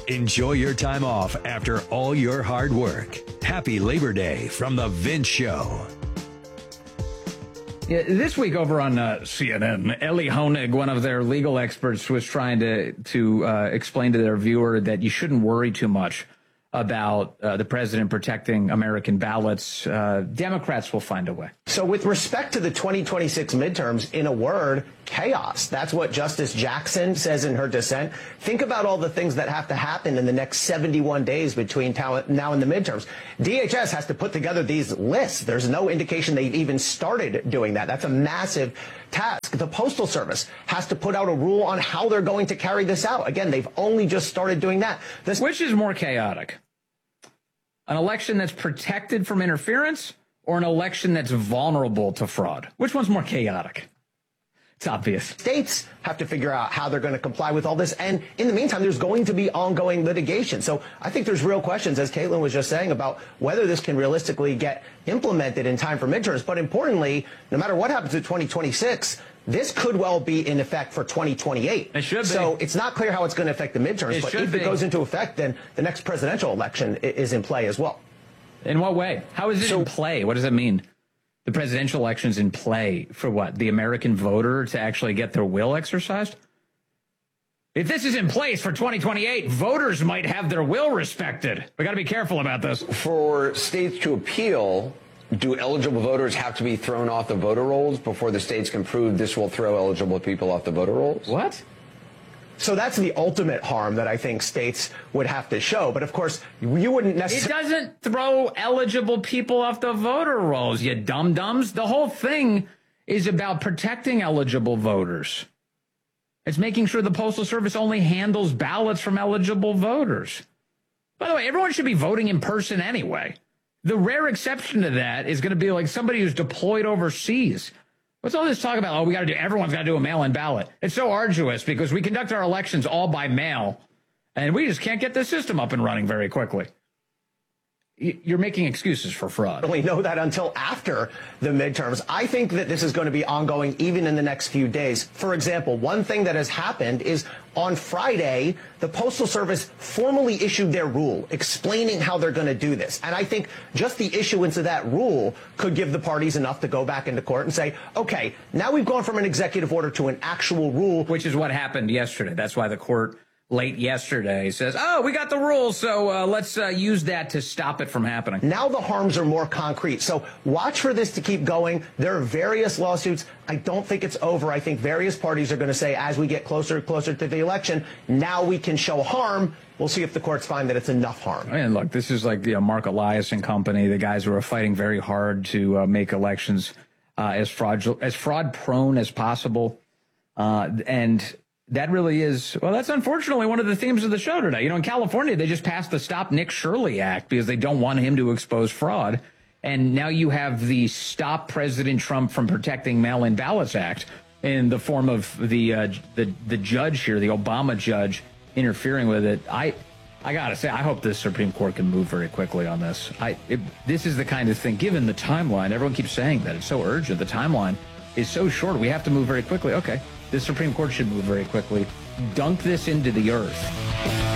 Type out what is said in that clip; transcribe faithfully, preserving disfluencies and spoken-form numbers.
Enjoy your time off after all your hard work. Happy Labor Day from The Vince Show. Yeah, this week over on uh, C N N, Ellie Honig, one of their legal experts, was trying to, to uh, explain to their viewer that you shouldn't worry too much about uh, the president protecting American ballots. Uh, Democrats will find a way. So with respect to the twenty twenty-six midterms, in a word, chaos. That's what Justice Jackson says in her dissent. Think about all the things that have to happen in the next seventy-one days between now and the midterms. D H S has to put together these lists. There's no indication they've even started doing that. That's a massive task. The Postal Service has to put out a rule on how they're going to carry this out. Again, they've only just started doing that. This Which is more chaotic? An election that's protected from interference or an election that's vulnerable to fraud? Which one's more chaotic? It's obvious. States have to figure out how they're going to comply with all this. And in the meantime, there's going to be ongoing litigation. So I think there's real questions, as Caitlin was just saying, about whether this can realistically get implemented in time for midterms. But importantly, no matter what happens in twenty twenty-six, this could well be in effect for twenty twenty-eight. It should be. So it's not clear how it's going to affect the midterms. It but should if be. it goes into effect, then the next presidential election is in play as well. In what way? How is it So- in play? What does that mean? The presidential election's in play for what? The American voter to actually get their will exercised? If this is in place for twenty twenty-eight, voters might have their will respected. We got to be careful about this. For states to appeal, do eligible voters have to be thrown off the voter rolls before the states can prove this will throw eligible people off the voter rolls? What? So that's the ultimate harm that I think states would have to show. But of course, you wouldn't It necessarily. doesn't throw eligible people off the voter rolls, you dum-dums. The whole thing is about protecting eligible voters. It's making sure the Postal Service only handles ballots from eligible voters. By the way, everyone should be voting in person anyway. The rare exception to that is going to be like somebody who's deployed overseas. What's all this talk about? Oh, we got to do, everyone's got to do a mail-in ballot. It's so arduous because we conduct our elections all by mail, and we just can't get the system up and running very quickly. You're making excuses for fraud. We know that until after the midterms. I think that this is going to be ongoing even in the next few days. For example, one thing that has happened is on Friday, the Postal Service formally issued their rule explaining how they're going to do this. And I think just the issuance of that rule could give the parties enough to go back into court and say, okay, now we've gone from an executive order to an actual rule. Which is what happened yesterday. That's why the court late yesterday says, oh, we got the rules, so uh, let's uh, use that to stop it from happening. Now the harms are more concrete. So watch for this to keep going. There are various lawsuits. I don't think it's over. I think various parties are going to say, as we get closer and closer to the election, now we can show harm. We'll see if the courts find that it's enough harm. And look, this is like the uh, Mark Elias and company, the guys who are fighting very hard to uh, make elections uh, as fraud as fraud prone as possible. Uh, and that really is, well, that's unfortunately one of the themes of the show today. You know, in California, they just passed the Stop Nick Shirley Act because they don't want him to expose fraud. And now you have the Stop President Trump from Protecting Mail-in Ballots Act in the form of the uh, the the judge here, the Obama judge, interfering with it. I I got to say, I hope the Supreme Court can move very quickly on this. I it, This is the kind of thing, given the timeline, everyone keeps saying that. It's so urgent. The timeline is so short. We have to move very quickly. Okay. The Supreme Court should move very quickly. Dunk this into the earth.